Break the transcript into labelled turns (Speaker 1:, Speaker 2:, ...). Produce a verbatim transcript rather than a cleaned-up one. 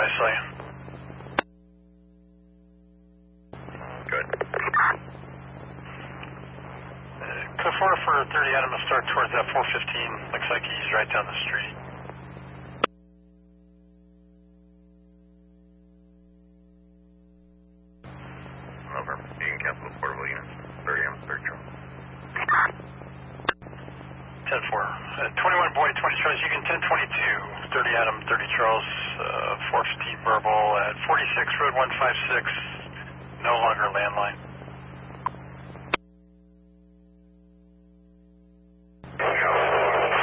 Speaker 1: saw you.
Speaker 2: Good.
Speaker 1: Uh, Code four for thirty Adam will start towards that four fifteen. Looks like he's right down the street.
Speaker 2: Over. You can cancel the portable units. thirty Adam, thirty Charles.
Speaker 1: ten four. Uh, twenty-one Boyd, twenty Charles. You can ten twenty-two. thirty Adam, thirty Charles. Uh, four fifteen verbal at forty-six Road one five six. No longer landline.